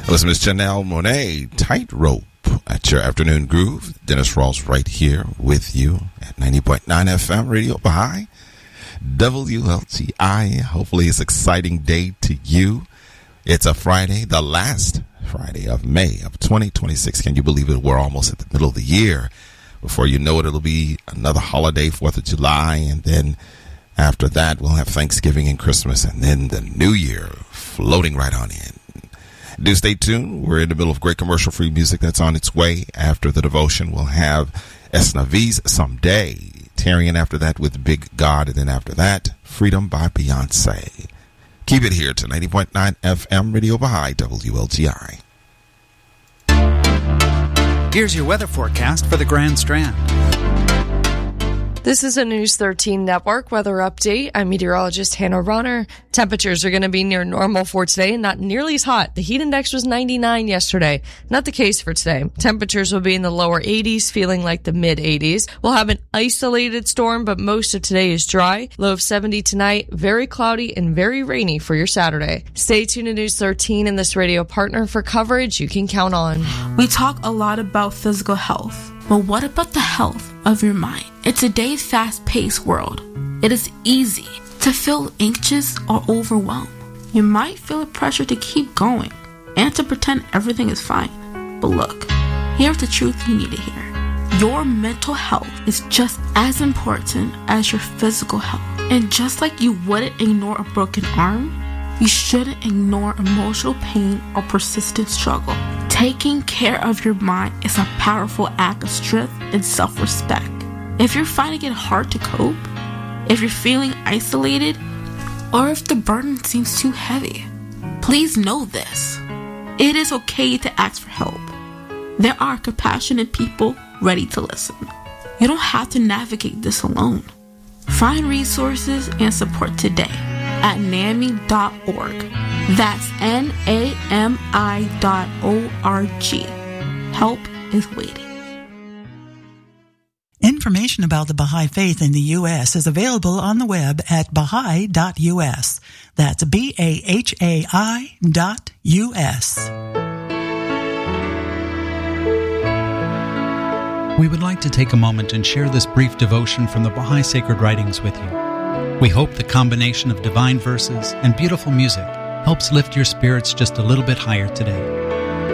Listen, Miss Janelle Monáe, Tightrope at your afternoon groove. Dennis Rawls right here with you at 90.9 FM Radio Baha'i, WLTI. Hopefully it's an exciting day to you. It's a Friday, the last Friday of May of 2026. Can you believe it? We're almost at the middle of the year. Before you know it, it'll be another holiday, 4th of July, and then after that, we'll have Thanksgiving and Christmas, and then the New Year floating right on in. Do stay tuned. We're in the middle of great commercial-free music that's on its way. After the devotion, we'll have Esnavi's Someday. Tearing in after that with Big God. And then after that, Freedom by Beyonce. Keep it here to 90.9 FM Radio Baha'i, WLTI. Here's your weather forecast for the Grand Strand. This is a News 13 Network weather update. I'm meteorologist Hannah Ronner. Temperatures are going to be near normal for today and not nearly as hot. The heat index was 99 yesterday. Not the case for today. Temperatures will be in the lower 80s, feeling like the mid 80s. We'll have an isolated storm, but most of today is dry. Low of 70 tonight, very cloudy and very rainy for your Saturday. Stay tuned to News 13 and this radio partner for coverage you can count on. We talk a lot about physical health. But what about the health of your mind? In today's fast-paced world, it is easy to feel anxious or overwhelmed. You might feel a pressure to keep going and to pretend everything is fine. But look, here's the truth you need to hear. Your mental health is just as important as your physical health. And just like you wouldn't ignore a broken arm, you shouldn't ignore emotional pain or persistent struggle. Taking care of your mind is a powerful act of strength and self-respect. If you're finding it hard to cope, if you're feeling isolated, or if the burden seems too heavy, please know this. It is okay to ask for help. There are compassionate people ready to listen. You don't have to navigate this alone. Find resources and support today at NAMI.org. That's NAMI.org. Help is waiting. Information about the Baha'i Faith in the U.S. is available on the web at Baha'i.us. That's BAHAI.US. We would like to take a moment and share this brief devotion from the Baha'i Sacred Writings with you. We hope the combination of divine verses and beautiful music helps lift your spirits just a little bit higher today.